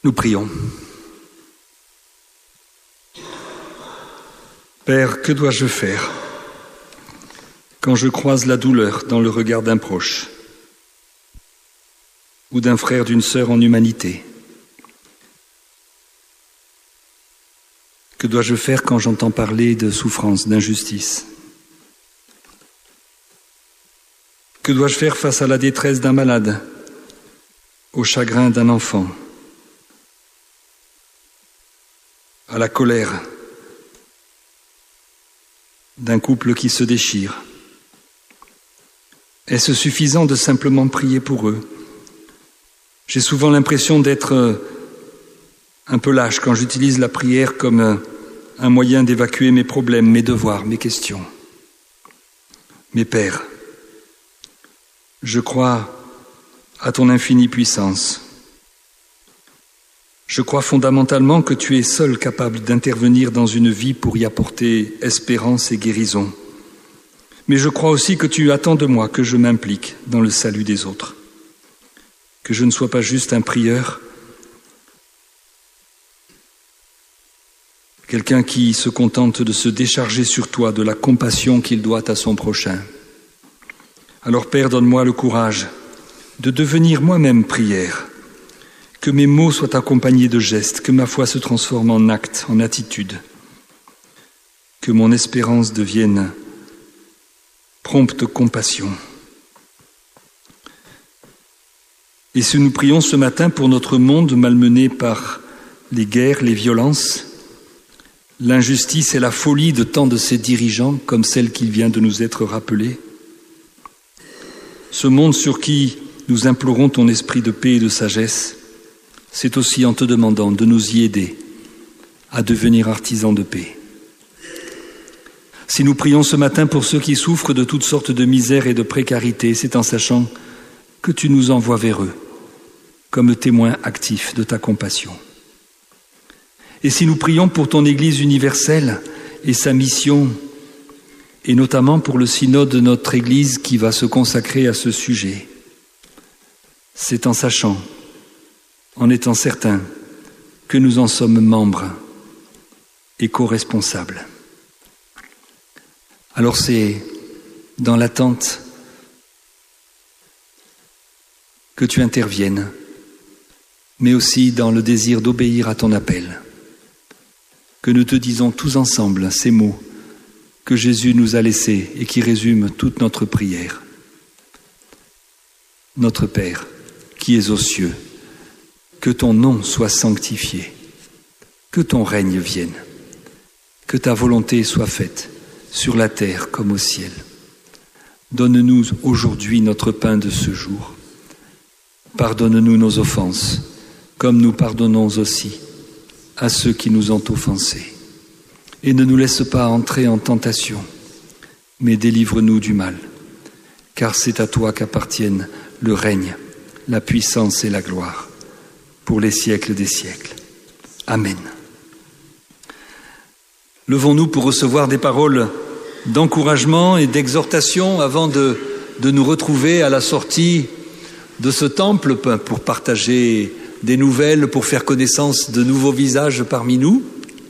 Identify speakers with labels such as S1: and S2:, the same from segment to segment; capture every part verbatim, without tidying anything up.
S1: Nous prions. Père, que dois-je faire quand je croise la douleur dans le regard d'un proche ou d'un frère, d'une sœur en humanité? Que dois-je faire quand j'entends parler de souffrance, d'injustice? Que dois-je faire face à la détresse d'un malade, au chagrin d'un enfant, à la colère d'un couple qui se déchire? Est-ce suffisant de simplement prier pour eux? J'ai souvent l'impression d'être un peu lâche quand j'utilise la prière comme un moyen d'évacuer mes problèmes, mes devoirs, mes questions. Mais Père, je crois à ton infinie puissance. Je crois fondamentalement que tu es seul capable d'intervenir dans une vie pour y apporter espérance et guérison. Mais je crois aussi que tu attends de moi que je m'implique dans le salut des autres, que je ne sois pas juste un prieur, quelqu'un qui se contente de se décharger sur toi de la compassion qu'il doit à son prochain. Alors Père, donne-moi le courage de devenir moi-même prière, que mes mots soient accompagnés de gestes, que ma foi se transforme en acte, en attitude, que mon espérance devienne prompte compassion. Et si nous prions ce matin pour notre monde malmené par les guerres, les violences, l'injustice et la folie de tant de ses dirigeants, comme celle qui vient de nous être rappelée, ce monde sur qui nous implorons ton esprit de paix et de sagesse, c'est aussi en te demandant de nous y aider à devenir artisans de paix. Si nous prions ce matin pour ceux qui souffrent de toutes sortes de misères et de précarité, c'est en sachant que tu nous envoies vers eux comme témoins actifs de ta compassion. Et si nous prions pour ton Église universelle et sa mission, et notamment pour le synode de notre Église qui va se consacrer à ce sujet, c'est en sachant, en étant certains, que nous en sommes membres et co-responsables. Alors c'est dans l'attente que tu interviennes, mais aussi dans le désir d'obéir à ton appel, que nous te disons tous ensemble ces mots que Jésus nous a laissés et qui résument toute notre prière. Notre Père, qui es aux cieux, que ton nom soit sanctifié, que ton règne vienne, que ta volonté soit faite sur la terre comme au ciel. Donne-nous aujourd'hui notre pain de ce jour. Pardonne-nous nos offenses, comme nous pardonnons aussi à ceux qui nous ont offensés. Et ne nous laisse pas entrer en tentation, mais délivre-nous du mal, car c'est à toi qu'appartiennent le règne, la puissance et la gloire, pour les siècles des siècles. Amen. Levons-nous pour recevoir des paroles d'encouragement et d'exhortation avant de, de nous retrouver à la sortie de ce temple pour partager des nouvelles, pour faire connaissance de nouveaux visages parmi nous.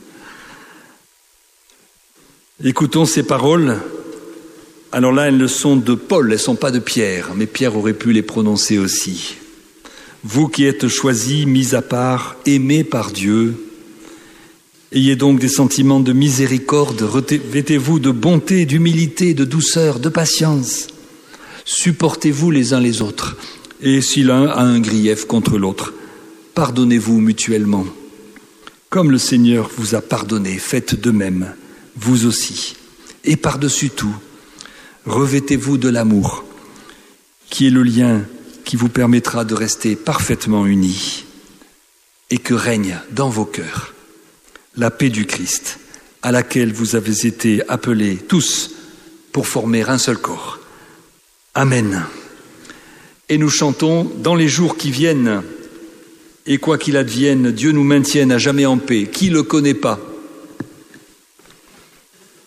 S1: Écoutons ces paroles. Alors là, elles sont de Paul, elles ne sont pas de Pierre, mais Pierre aurait pu les prononcer aussi. Vous qui êtes choisis, mis à part, aimés par Dieu, ayez donc des sentiments de miséricorde, revêtez-vous de bonté, d'humilité, de douceur, de patience. Supportez-vous les uns les autres, et si l'un a un grief contre l'autre, pardonnez-vous mutuellement. Comme le Seigneur vous a pardonné, faites de même, vous aussi. Et par-dessus tout, revêtez-vous de l'amour, qui est le lien qui vous permettra de rester parfaitement unis, et que règne dans vos cœurs la paix du Christ, à laquelle vous avez été appelés tous pour former un seul corps. Amen. Et nous chantons dans les jours qui viennent, et quoi qu'il advienne, Dieu nous maintienne à jamais en paix. Qui le connaît pas?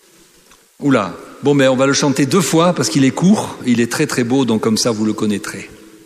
S1: Oula, bon, mais on va le chanter deux fois parce qu'il est court, il est très très beau, donc comme ça vous le connaîtrez.